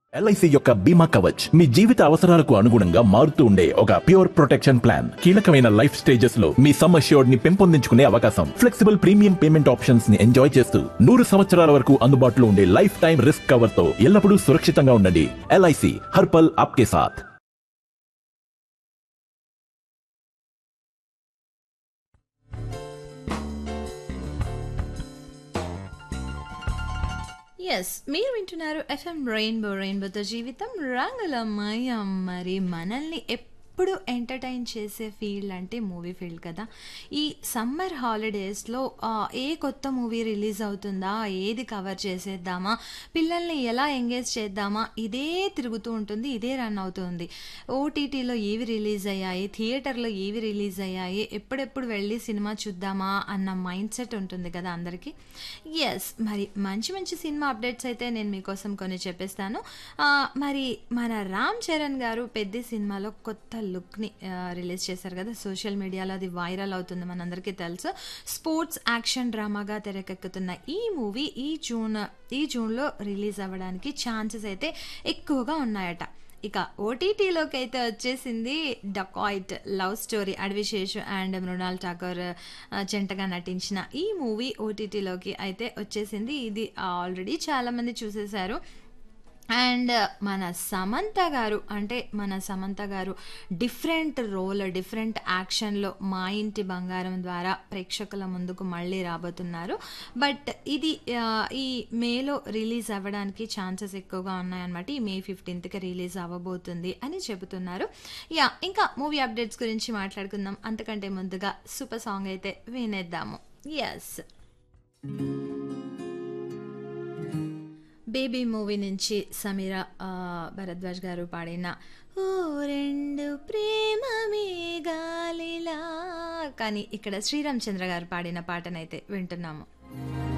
LIC యొక్క బీమా కవచ్ మీ జీవిత అవసరాలకు అనుగుణంగా మారుతూ ఉండే ఒక ప్యూర్ ప్రొటెక్షన్ ప్లాన్. కీలకమైన లైఫ్ స్టేజెస్ లో మీ సమ్ అష్యూర్డ్ ని పెంపొందించుకునే అవకాశం, ఫ్లెక్సిబుల్ ప్రీమియం పేమెంట్ ఆప్షన్స్ ని ఎంజాయ్ చేస్తూ 100 సంవత్సరాల వరకు అందుబాటులో ఉండే లైఫ్ టైం రిస్క్ కవర్ తో ఎల్లప్పుడూ సురక్షితంగా ఉండండి. ఎల్ఐసి హర్పల్ ఆప్కే సాథ్. ఎస్, మీరు వింటున్నారు ఎఫ్ఎం రెయిన్బోతో జీవితం రంగులమయం. మరి మనల్ని ఎప్పుడు ఎంటర్టైన్ చేసే ఫీల్డ్ అంటే మూవీ ఫీల్డ్ కదా. ఈ సమ్మర్ హాలిడేస్లో ఏ కొత్త మూవీ రిలీజ్ అవుతుందా, ఏది కవర్ చేసేద్దామా, పిల్లల్ని ఎలా ఎంగేజ్ చేద్దామా, ఇదే తిరుగుతూ ఉంటుంది, ఇదే రన్ అవుతుంది. ఓటీటీలో ఏవి రిలీజ్ అయ్యాయి, థియేటర్లో ఏవి రిలీజ్ అయ్యాయి, ఎప్పుడెప్పుడు వెళ్ళి సినిమా చూద్దామా అన్న మైండ్ సెట్ ఉంటుంది కదా అందరికీ. ఎస్, మరి మంచి మంచి సినిమా అప్డేట్స్ అయితే నేను మీకోసం కొన్ని చెప్పేస్తాను. మరి మన రామ్ చరణ్ గారు పెద్ద సినిమాలో కొత్త లుక్ని రిలీజ్ చేశారు కదా. సోషల్ మీడియాలో అది వైరల్ అవుతుంది, మనందరికీ తెలుసు. స్పోర్ట్స్ యాక్షన్ డ్రామాగా తెరకెక్కుతున్న ఈ మూవీ ఈ జూన్లో రిలీజ్ అవ్వడానికి ఛాన్సెస్ అయితే ఎక్కువగా ఉన్నాయట. ఇక ఓటీటీలోకి అయితే వచ్చేసింది dacoit love story. Adivi Sesh and Mrunal Thakur జంటగా నటించిన ఈ మూవీ ఓటీటీలోకి అయితే వచ్చేసింది. ఇది ఆల్రెడీ చాలామంది చూసేశారు. అండ్ మన సమంత గారు డిఫరెంట్ రోల్, డిఫరెంట్ యాక్షన్లో మా ఇంటి బంగారం ద్వారా ప్రేక్షకుల ముందుకు మళ్ళీ రాబోతున్నారు. బట్ ఇది ఈ మేలో రిలీజ్ అవ్వడానికి ఛాన్సెస్ ఎక్కువగా ఉన్నాయన్నమాట. ఈ మే 15కి రిలీజ్ అవ్వబోతుంది అని చెబుతున్నారు. ఇంకా మూవీ అప్డేట్స్ గురించి మాట్లాడుకుందాం. అంతకంటే ముందుగా సూపర్ సాంగ్ అయితే వినేద్దాము. ఎస్, బేబీ మూవీ నుంచి సమీరా భరద్వాజ్ గారు పాడిన ఓ రెండు ప్రేమ మేఘాలిలా, కానీ ఇక్కడ శ్రీరామ్ చంద్ర గారు పాడిన పాటనైతే వింటున్నాము.